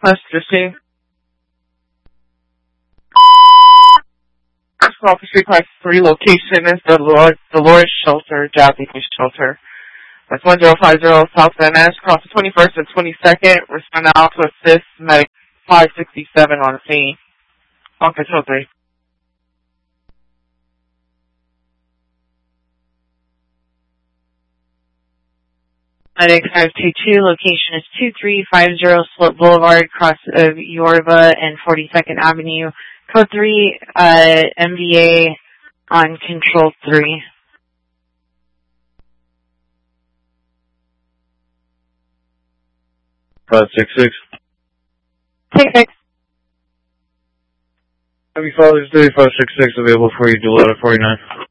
request received. Office request 3 location is the Dolores Shelter, Jazzy Fish Shelter. That's 1050 South Van Ness, across the 21st and 22nd. Respond out to assist medic 567 on scene. On control 3. Medic 522, location is 2350 Slope Boulevard, cross of Yorba and 42nd Avenue. Code 3, MVA on control 3. Five 6-6. 6-6. Happy Father's Day, 566 available for you, July 49.